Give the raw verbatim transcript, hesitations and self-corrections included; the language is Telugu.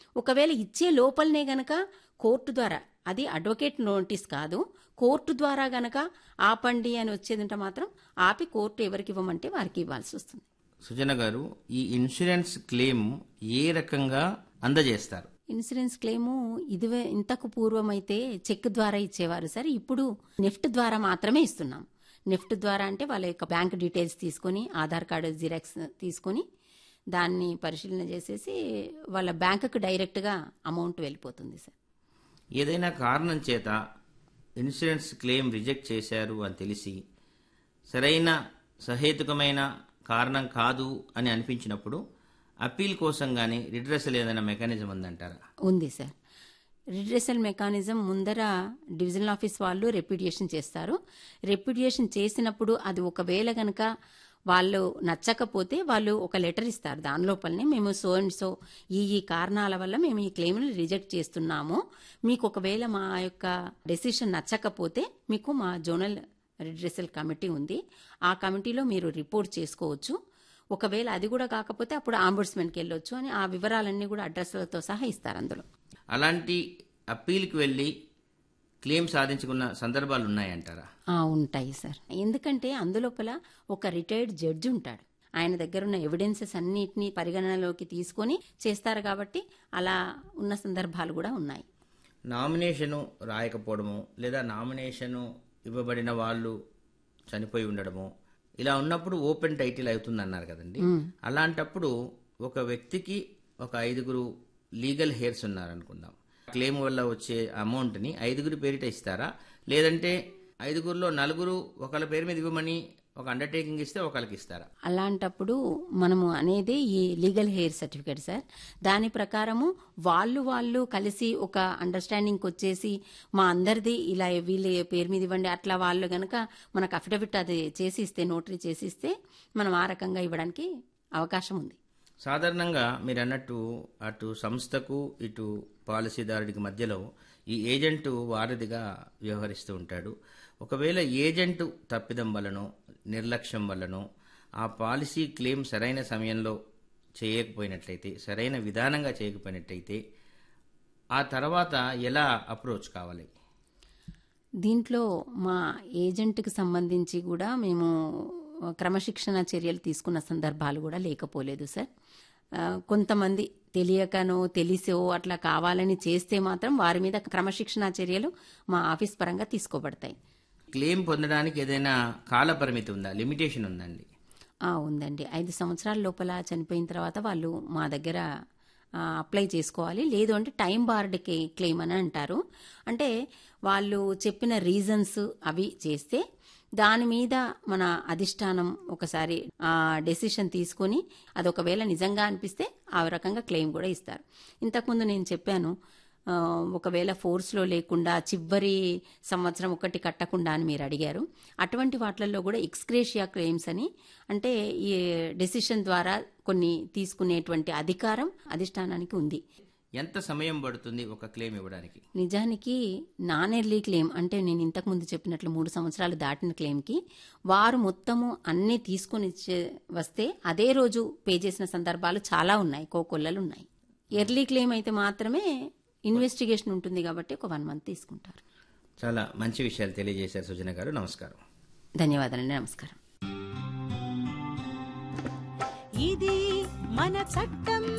ఒకవేళ ఇచ్చే లోపలనే గనక కోర్టు ద్వారా, అది అడ్వకేట్ నోటీస్ కాదు, కోర్టు ద్వారా గనక ఆపండి అని వచ్చేదంటే మాత్రం ఆపి కోర్టు ఎవరికి ఇవ్వమంటే వారికి ఇవ్వాల్సి వస్తుంది. సుజన గారు, ఈ ఇన్సూరెన్స్ క్లెయిమ్ ఏ రకంగా అందజేస్తారు? ఇన్సూరెన్స్ క్లెయిము ఇదివే ఇంతకు పూర్వమైతే చెక్ ద్వారా ఇచ్చేవారు సార్. ఇప్పుడు నెఫ్ట్ ద్వారా మాత్రమే ఇస్తున్నాం. నెఫ్ట్ ద్వారా అంటే వాళ్ళ యొక్క బ్యాంక్ డీటెయిల్స్ తీసుకొని, ఆధార్ కార్డు జిరాక్స్ తీసుకొని దాన్ని పరిశీలన చేసేసి వాళ్ళ బ్యాంకుకు డైరెక్ట్గా అమౌంట్ వెళ్ళిపోతుంది సార్. ఏదైనా కారణం చేత ఇన్సూరెన్స్ క్లెయిమ్ రిజెక్ట్ చేశారు అని తెలిసి సరైన సహేతుకమైన కారణం కాదు అని అనిపించినప్పుడు అప్పీల్ కోసం కానీ రిడ్రెసల్ ఏదైనా మెకానిజం ఉందంటారా? ఉంది సార్. రిడ్రెసల్ మెకానిజం ముందర డివిజనల్ ఆఫీస్ వాళ్ళు రెప్యుడియేషన్ చేస్తారు. రెప్యుడియేషన్ చేసినప్పుడు అది ఒకవేళ గనక వాళ్ళు నచ్చకపోతే వాళ్ళు ఒక లెటర్ ఇస్తారు. దాని లోపలనే మేము సో అండ్ సో ఈ ఈ కారణాల వల్ల మేము ఈ క్లెయిమ్ని రిజెక్ట్ చేస్తున్నాము, మీకు ఒకవేళ మా యొక్క డెసిషన్ నచ్చకపోతే మీకు మా జోనల్ రిడ్రెసల్ కమిటీ ఉంది, ఆ కమిటీలో మీరు రిపోర్ట్ చేసుకోవచ్చు, ఒకవేళ అది కూడా కాకపోతే అప్పుడు ఆంబుడ్స్మెన్కి వెళ్ళొచ్చు అని ఆ వివరాలన్నీ కూడా అడ్రస్లతో సహా ఇస్తారు అందులో. అలాంటి అప్పీల్కి వెళ్ళి క్లెయిమ్ సాధించుకున్న సందర్భాలు ఉన్నాయంటారా? ఉంటాయి సార్. ఎందుకంటే అందులోపల ఒక రిటైర్డ్ జడ్జి ఉంటాడు, ఆయన దగ్గర ఉన్న ఎవిడెన్సెస్ అన్నిటినీ పరిగణనలోకి తీసుకొని చేస్తారు కాబట్టి అలా ఉన్న సందర్భాలు కూడా ఉన్నాయి. నామినేషను రాయకపోవడము లేదా నామినేషను ఇవ్వబడిన వాళ్ళు చనిపోయి ఉండడము, ఇలా ఉన్నప్పుడు ఓపెన్ టైటిల్ అవుతుంది అన్నారు కదండి. అలాంటప్పుడు ఒక వ్యక్తికి ఒక ఐదుగురు లీగల్ హెయిర్స్ ఉన్నారనుకుందాం, క్లెయిమ్ వల్ల వచ్చే అమౌంట్ని ఐదుగురు పేరిట ఇస్తారా, లేదంటే ఐదుగురులో నలుగురు ఒకళ్ళ పేరు మీద ఇవ్వమని ఒక అండర్టేకింగ్ ఇస్తే ఒకళ్ళకి ఇస్తారా? అలాంటప్పుడు మనము అనేది ఈ లీగల్ హెయిర్ సర్టిఫికేట్ సార్. దాని ప్రకారము వాళ్ళు వాళ్ళు కలిసి ఒక అండర్స్టాండింగ్కి వచ్చేసి మా అందరిది ఇలా వీళ్ళ పేరు మీద ఇవ్వండి, అట్లా వాళ్ళు గనక మనకు అఫిడవిట్ అది చేసి ఇస్తే, నోటరీ చేసి ఇస్తే మనం ఆ రకంగా ఇవ్వడానికి అవకాశం ఉంది. సాధారణంగా మీరు అన్నట్టు అటు సంస్థకు ఇటు పాలసీదారుడికి మధ్యలో ఈ ఏజెంటు వారధిగా వ్యవహరిస్తూ ఉంటాడు. ఒకవేళ ఏజెంటు తప్పిదం వలనో నిర్లక్ష్యం వల్లనో ఆ పాలసీ క్లెయిమ్ సరైన సమయంలో చేయకపోయినట్లయితే, సరైన విధానంగా చేయకపోయినట్లయితే ఆ తర్వాత ఎలా అప్రోచ్ కావాలి? దీంట్లో మా ఏజెంట్కి సంబంధించి కూడా మేము క్రమశిక్షణ చర్యలు తీసుకున్న సందర్భాలు కూడా లేకపోలేదు సార్. కొంతమంది తెలియకనో తెలిసో అట్లా కావాలని చేస్తే మాత్రం వారి మీద క్రమశిక్షణ చర్యలు మా ఆఫీస్ పరంగా తీసుకోబడతాయి. క్లెయిమ్ పొందడానికి ఏదైనా కాల పరిమితి ఉందా, లిమిటేషన్ ఉందండి? ఉందండి. ఐదు సంవత్సరాల లోపల చనిపోయిన తర్వాత వాళ్ళు మా దగ్గర అప్లై చేసుకోవాలి. లేదు అంటే టైం బార్డ్ క్లెయిమ్ అని అంటారు. అంటే వాళ్ళు చెప్పిన రీజన్స్ అవి చేస్తే దాని మీద మన అధిష్టానం ఒకసారి ఆ డెసిషన్ తీసుకుని అది ఒకవేళ నిజంగా అనిపిస్తే ఆ రకంగా క్లెయిమ్ కూడా ఇస్తారు. ఇంతకుముందు నేను చెప్పాను, ఒకవేళ ఫోర్స్లో లేకుండా చివరి సంవత్సరం ఒకటి కట్టకుండా అని మీరు అడిగారు. అటువంటి వాటిల్లో కూడా ఎక్స్గ్రేషియా క్లెయిమ్స్ అని, అంటే ఈ డెసిషన్ ద్వారా కొన్ని తీసుకునేటువంటి అధికారం అధిష్టానానికి ఉంది. ఎంత సమయం పడుతుంది ఒక క్లెయిమ్ ఇవ్వడానికి? నిజానికి నాన్ ఎర్లీ క్లెయిమ్ అంటే నేను ఇంతకు ముందు చెప్పినట్లు మూడు సంవత్సరాలు దాటిన క్లెయిమ్కి వారు మొత్తము అన్నీ తీసుకుని వస్తే అదే రోజు పే చేసిన సందర్భాలు చాలా ఉన్నాయి, కోకొల్లలు ఉన్నాయి. ఎర్లీ క్లెయిమ్ అయితే మాత్రమే ఇన్వెస్టిగేషన్ ఉంటుంది కాబట్టి ఒక వన్ మంత్ తీసుకుంటారు. చాలా మంచి విషయాలు తెలియజేశారు సుజన గారు. నమస్కారం. ధన్యవాదాలండి. నమస్కారం. ఇది మన చట్టం.